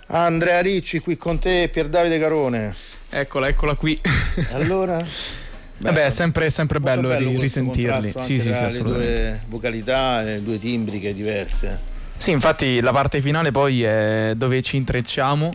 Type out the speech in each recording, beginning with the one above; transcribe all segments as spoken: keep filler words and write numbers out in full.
Andrea Ricci qui con te, Pier Davide Carone. Eccola, eccola qui. Allora? Vabbè, è sempre, sempre bello, bello risentirli. Sì, sì, sì, assolutamente. Le due vocalità, le due timbriche diverse. Sì, infatti la parte finale poi è dove ci intrecciamo,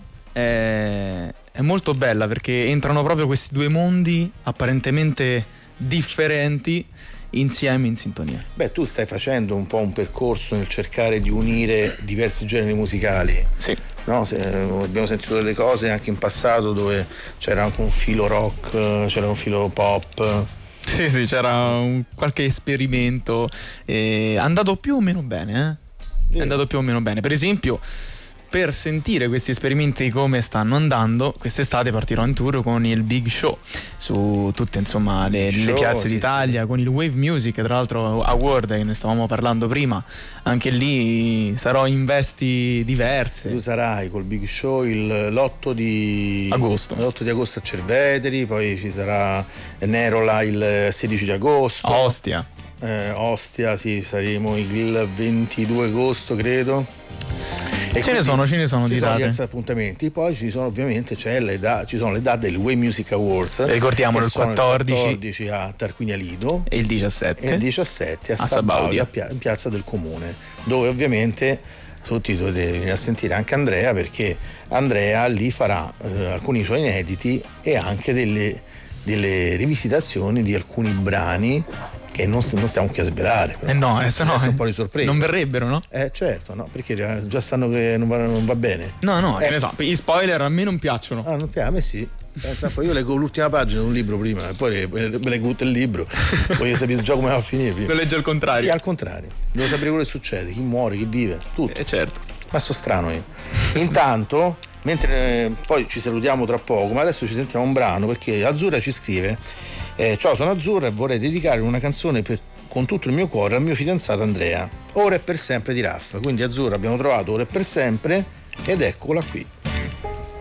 è, è molto bella perché entrano proprio questi due mondi apparentemente differenti insieme in sintonia. Beh, tu stai facendo un po' un percorso nel cercare di unire diversi generi musicali. Sì. No, se, abbiamo sentito delle cose anche in passato dove c'era anche un filo rock, c'era un filo pop. Sì, sì, c'era un, qualche esperimento, è andato più o meno bene, eh? È andato più o meno bene. Per esempio, per sentire questi esperimenti come stanno andando, quest'estate partirò in tour con il Big Show su tutte, insomma, le, show, le piazze sì, d'Italia, sì. Con il Wave Music, tra l'altro Award, che ne stavamo parlando prima. Anche lì sarò in vesti diverse. Tu sarai col Big Show il, l'otto di agosto l'otto di agosto a Cerveteri, poi ci sarà Nerola il sedici di agosto a Ostia. eh, Ostia, sì, saremo il ventidue agosto, credo. E ce ne sono, ce ne sono ci di sono date. diversi appuntamenti, poi ci sono ovviamente c'è le da, ci sono le date del Wave Music Awards. Ricordiamolo, il quattordici. il quattordici a Tarquinia Lido e il diciassette e il diciassette a, a Sabaudia, in piazza del Comune, dove ovviamente tutti dovete venire a sentire anche Andrea, perché Andrea lì farà eh, alcuni suoi inediti e anche delle, delle rivisitazioni di alcuni brani che non, non stiamo qui a svelare. Però. Eh no, eh, se no un po' di sorpresa. Non verrebbero, no? Eh certo, no, perché già, già sanno che non va, non va bene. No, no, eh. che ne so, gli spoiler a me non piacciono. Ah, non piace, a me sì. Pensa, poi io leggo l'ultima pagina di un libro prima e poi leggo tutto il libro, voglio sapere già come va a finire prima. Lo leggo al contrario. Sì, al contrario. Devo sapere quello che succede, chi muore, chi vive, tutto. Eh certo. Ma sto strano io. Intanto, mentre eh, poi ci salutiamo tra poco, ma adesso ci sentiamo un brano, perché Azzurra ci scrive eh, ciao, sono Azzurra e vorrei dedicare una canzone per con tutto il mio cuore al mio fidanzato Andrea, Ora e per sempre di Raff. Quindi Azzurra abbiamo trovato Ora e per sempre ed eccola qui.